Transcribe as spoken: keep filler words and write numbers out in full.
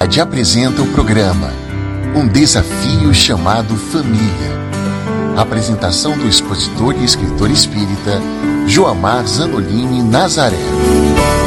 Unidade apresenta o programa Um Desafio Chamado Família. Apresentação do expositor e escritor espírita Joamar Zanolini Nazaré.